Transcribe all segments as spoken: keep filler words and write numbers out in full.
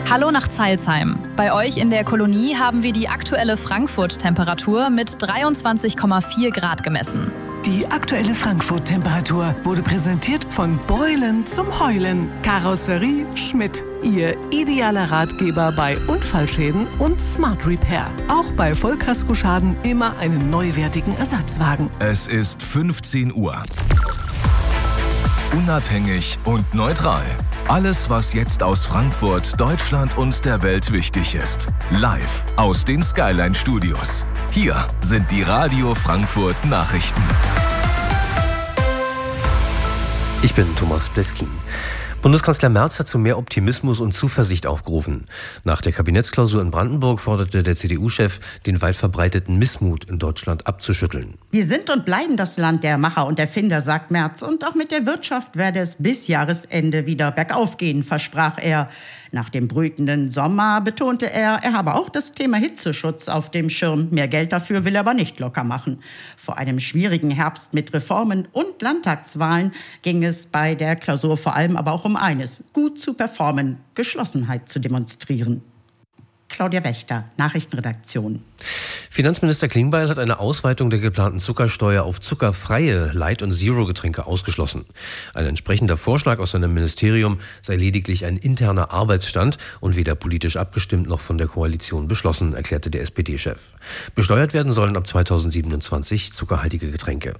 Hallo nach Zeilsheim. Bei euch in der Kolonie haben wir die aktuelle Frankfurt-Temperatur mit dreiundzwanzig Komma vier Grad gemessen. Die aktuelle Frankfurt-Temperatur wurde präsentiert von Beulen zum Heulen. Karosserie Schmidt. Ihr idealer Ratgeber bei Unfallschäden und Smart Repair. Auch bei Vollkaskoschaden immer einen neuwertigen Ersatzwagen. Es ist fünfzehn Uhr. Unabhängig und neutral. Alles, was jetzt aus Frankfurt, Deutschland und der Welt wichtig ist. Live aus den Skyline Studios. Hier sind die Radio Frankfurt Nachrichten. Ich bin Thomas Pleskin. Bundeskanzler Merz hat zu mehr Optimismus und Zuversicht aufgerufen. Nach der Kabinettsklausur in Brandenburg forderte der C D U-Chef, den weit verbreiteten Missmut in Deutschland abzuschütteln. Wir sind und bleiben das Land der Macher und Erfinder, sagt Merz. Und auch mit der Wirtschaft werde es bis Jahresende wieder bergauf gehen, versprach er. Nach dem brütenden Sommer betonte er, er habe auch das Thema Hitzeschutz auf dem Schirm. Mehr Geld dafür will er aber nicht locker machen. Vor einem schwierigen Herbst mit Reformen und Landtagswahlen ging es bei der Klausur vor allem aber auch um eines: gut zu performen, Geschlossenheit zu demonstrieren. Claudia Wächter, Nachrichtenredaktion. Finanzminister Klingbeil hat eine Ausweitung der geplanten Zuckersteuer auf zuckerfreie Light- und Zero-Getränke ausgeschlossen. Ein entsprechender Vorschlag aus seinem Ministerium sei lediglich ein interner Arbeitsstand und weder politisch abgestimmt noch von der Koalition beschlossen, erklärte der S P D-Chef. Besteuert werden sollen ab zweitausendsiebenundzwanzig zuckerhaltige Getränke.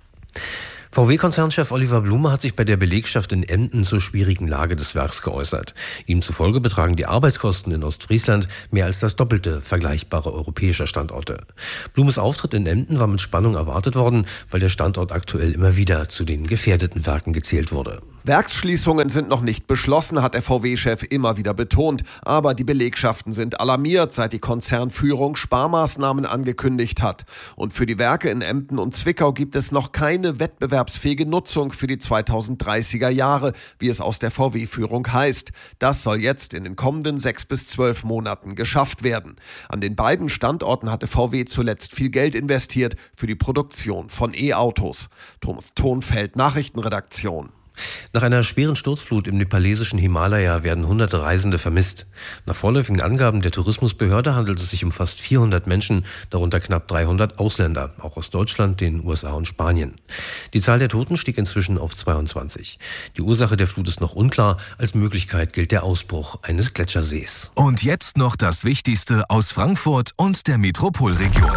V W-Konzernchef Oliver Blume hat sich bei der Belegschaft in Emden zur schwierigen Lage des Werks geäußert. Ihm zufolge betragen die Arbeitskosten in Ostfriesland mehr als das Doppelte vergleichbarer europäischer Standorte. Blumes Auftritt in Emden war mit Spannung erwartet worden, weil der Standort aktuell immer wieder zu den gefährdeten Werken gezählt wurde. Werksschließungen sind noch nicht beschlossen, hat der V W-Chef immer wieder betont. Aber die Belegschaften sind alarmiert, seit die Konzernführung Sparmaßnahmen angekündigt hat. Und für die Werke in Emden und Zwickau gibt es noch keine wettbewerbsfähige Nutzung für die zweitausenddreißiger Jahre, wie es aus der V W-Führung heißt. Das soll jetzt in den kommenden sechs bis zwölf Monaten geschafft werden. An den beiden Standorten hatte V W zuletzt viel Geld investiert für die Produktion von E-Autos. Thomas Thonfeld, Nachrichtenredaktion. Nach einer schweren Sturzflut im nepalesischen Himalaya werden hunderte Reisende vermisst. Nach vorläufigen Angaben der Tourismusbehörde handelt es sich um fast vierhundert Menschen, darunter knapp dreihundert Ausländer, auch aus Deutschland, den U S A und Spanien. Die Zahl der Toten stieg inzwischen auf zweiundzwanzig. Die Ursache der Flut ist noch unklar. Als Möglichkeit gilt der Ausbruch eines Gletschersees. Und jetzt noch das Wichtigste aus Frankfurt und der Metropolregion.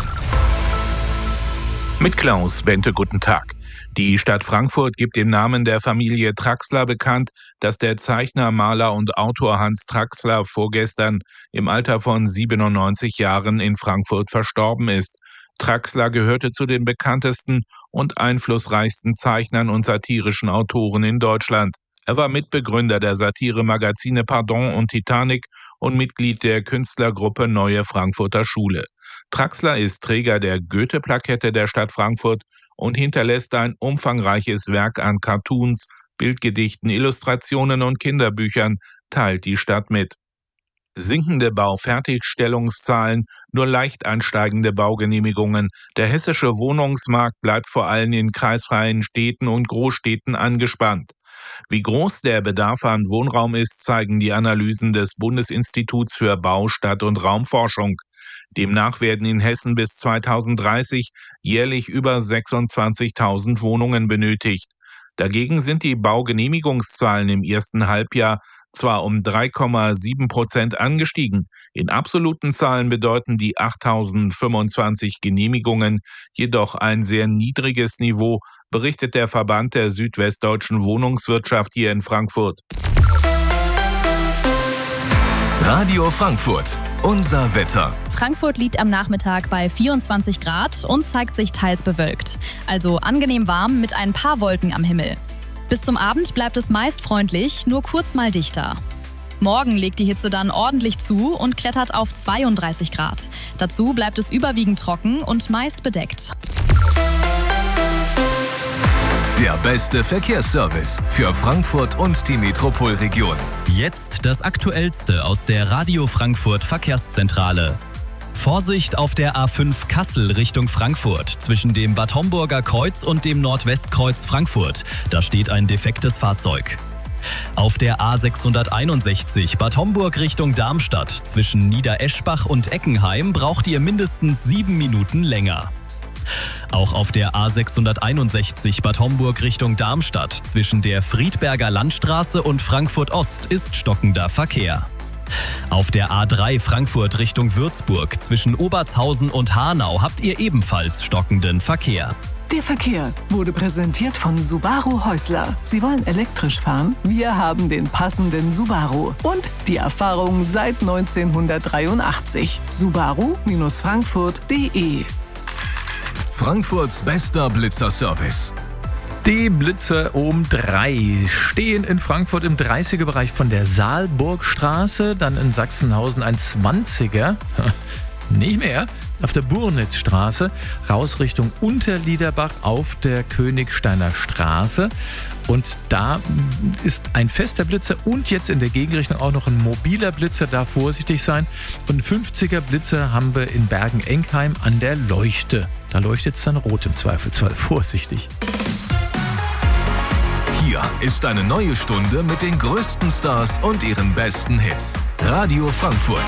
Mit Klaus Bente, guten Tag. Die Stadt Frankfurt gibt im Namen der Familie Traxler bekannt, dass der Zeichner, Maler und Autor Hans Traxler vorgestern im Alter von siebenundneunzig Jahren in Frankfurt verstorben ist. Traxler gehörte zu den bekanntesten und einflussreichsten Zeichnern und satirischen Autoren in Deutschland. Er war Mitbegründer der Satire-Magazine Pardon und Titanic und Mitglied der Künstlergruppe Neue Frankfurter Schule. Traxler ist Träger der Goethe-Plakette der Stadt Frankfurt und hinterlässt ein umfangreiches Werk an Cartoons, Bildgedichten, Illustrationen und Kinderbüchern, teilt die Stadt mit. Sinkende Baufertigstellungszahlen, nur leicht ansteigende Baugenehmigungen. Der hessische Wohnungsmarkt bleibt vor allem in kreisfreien Städten und Großstädten angespannt. Wie groß der Bedarf an Wohnraum ist, zeigen die Analysen des Bundesinstituts für Bau-, Stadt- und Raumforschung. Demnach werden in Hessen bis zweitausenddreißig jährlich über sechsundzwanzigtausend Wohnungen benötigt. Dagegen sind die Baugenehmigungszahlen im ersten Halbjahr zwar um drei Komma sieben Prozent angestiegen, in absoluten Zahlen bedeuten die achttausendfünfundzwanzig Genehmigungen jedoch ein sehr niedriges Niveau, berichtet der Verband der südwestdeutschen Wohnungswirtschaft hier in Frankfurt. Radio Frankfurt, unser Wetter. Frankfurt liegt am Nachmittag bei vierundzwanzig Grad und zeigt sich teils bewölkt. Also angenehm warm mit ein paar Wolken am Himmel. Bis zum Abend bleibt es meist freundlich, nur kurz mal dichter. Morgen legt die Hitze dann ordentlich zu und klettert auf zweiunddreißig Grad. Dazu bleibt es überwiegend trocken und meist bedeckt. Der beste Verkehrsservice für Frankfurt und die Metropolregion. Jetzt das Aktuellste aus der Radio Frankfurt Verkehrszentrale. Vorsicht auf der A fünf Kassel Richtung Frankfurt zwischen dem Bad Homburger Kreuz und dem Nordwestkreuz Frankfurt. Da steht ein defektes Fahrzeug. Auf der A sechshunderteinundsechzig Bad Homburg Richtung Darmstadt zwischen Niedereschbach und Eckenheim braucht ihr mindestens sieben Minuten länger. Auch auf der A sechshunderteinundsechzig Bad Homburg Richtung Darmstadt zwischen der Friedberger Landstraße und Frankfurt Ost ist stockender Verkehr. Auf der A drei Frankfurt Richtung Würzburg zwischen Obertshausen und Hanau habt ihr ebenfalls stockenden Verkehr. Der Verkehr wurde präsentiert von Subaru Häusler. Sie wollen elektrisch fahren? Wir haben den passenden Subaru. Und die Erfahrung seit neunzehnhundertdreiundachtzig. Subaru Frankfurt punkt de. Frankfurts bester Blitzerservice. Die Blitzer um drei stehen in Frankfurt im dreißiger-Bereich von der Saalburgstraße, dann in Sachsenhausen ein zwanziger, nicht mehr, auf der Burnitzstraße, raus Richtung Unterliederbach auf der Königsteiner Straße. Und da ist ein fester Blitzer und jetzt in der Gegenrichtung auch noch ein mobiler Blitzer, da vorsichtig sein. Und ein fünfziger Blitzer haben wir in Bergen-Enkheim an der Leuchte. Da leuchtet es dann rot im Zweifelsfall, vorsichtig. Hier ist eine neue Stunde mit den größten Stars und ihren besten Hits. Radio Frankfurt.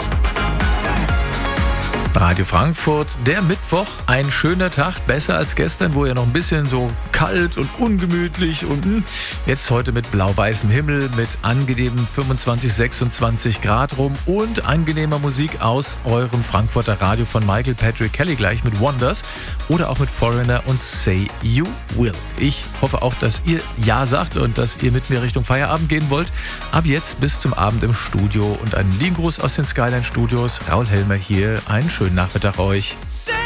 Radio Frankfurt, der Mittwoch, ein schöner Tag, besser als gestern, wo ja noch ein bisschen so kalt und ungemütlich und jetzt heute mit blau-weißem Himmel, mit angenehmen fünfundzwanzig, sechsundzwanzig Grad rum und angenehmer Musik aus eurem Frankfurter Radio von Michael Patrick Kelly gleich mit Wonders oder auch mit Foreigner und Say You Will. Ich hoffe auch, dass ihr Ja sagt und dass ihr mit mir Richtung Feierabend gehen wollt. Ab jetzt bis zum Abend im Studio und einen lieben Gruß aus den Skyline Studios. Raul Helmer hier, einen schönen Nachmittag euch.